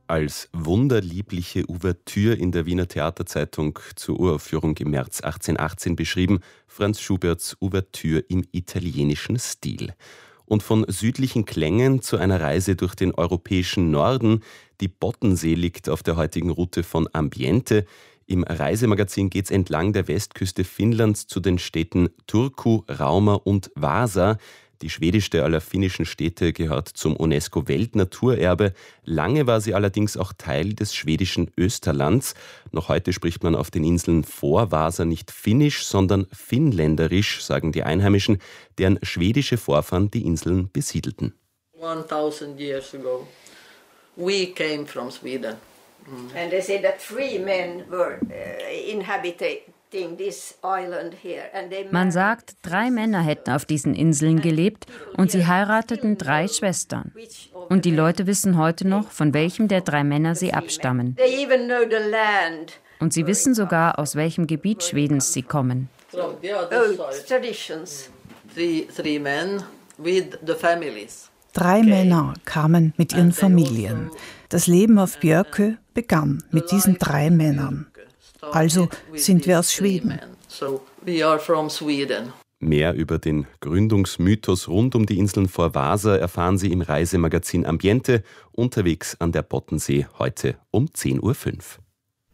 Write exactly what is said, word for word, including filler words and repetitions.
Als wunderliebliche Ouvertüre in der Wiener Theaterzeitung zur Uraufführung im März achtzehnhundertachtzehn beschrieben, Franz Schuberts Ouvertüre im italienischen Stil. Und von südlichen Klängen zu einer Reise durch den europäischen Norden. Die Bottensee liegt auf der heutigen Route von Ambiente. Im Reisemagazin geht's entlang der Westküste Finnlands zu den Städten Turku, Rauma und Vasa. Die schwedischste aller finnischen Städte gehört zum UNESCO-Weltnaturerbe. Lange war sie allerdings auch Teil des schwedischen Österlands. Noch heute spricht man auf den Inseln vor Vasa nicht finnisch, sondern finnländerisch, sagen die Einheimischen, deren schwedische Vorfahren die Inseln besiedelten. Thousand years ago, we came from Sweden. Mm. And they say that three men were uh, inhabiting. Man sagt, drei Männer hätten auf diesen Inseln gelebt und sie heirateten drei Schwestern. Und die Leute wissen heute noch, von welchem der drei Männer sie abstammen. Und sie wissen sogar, aus welchem Gebiet Schwedens sie kommen. Drei Männer kamen mit ihren Familien. Das Leben auf Björkö begann mit diesen drei Männern. Also sind wir aus Schweden. Mehr über den Gründungsmythos rund um die Inseln vor Vasa erfahren Sie im Reisemagazin Ambiente, unterwegs an der Bottensee, heute um zehn Uhr fünf.